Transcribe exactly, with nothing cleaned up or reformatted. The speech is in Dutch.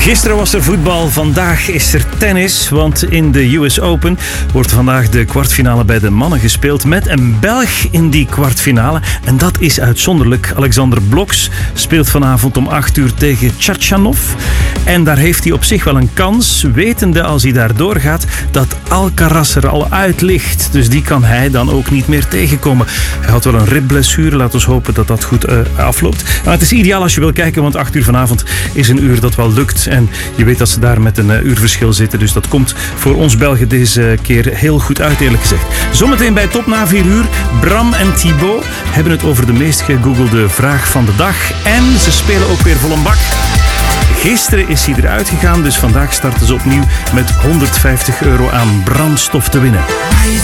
Gisteren was er voetbal, vandaag is er tennis. Want in de U S Open wordt vandaag de kwartfinale bij de mannen gespeeld met een Belg in die kwartfinale. En dat is uitzonderlijk. Alexander Bloks speelt vanavond om acht uur tegen Tjatjanov. En daar heeft hij op zich wel een kans, wetende als hij daar doorgaat dat Alcaraz er al uit ligt. Dus die kan hij dan ook niet meer tegenkomen. Hij had wel een ribblessure, laten we hopen dat dat goed uh, afloopt. Maar het is ideaal als je wil kijken, want acht uur vanavond is een uur dat wel lukt. En je weet dat ze daar met een uh, uurverschil zitten, dus dat komt voor ons Belgen deze keer heel goed uit, eerlijk gezegd. Zometeen bij Top na vier uur, Bram en Thibaut hebben het over de meest gegoogelde vraag van de dag. En ze spelen ook weer vol een bak. Gisteren is hij eruit gegaan, dus vandaag starten ze opnieuw met honderdvijftig euro aan brandstof te winnen.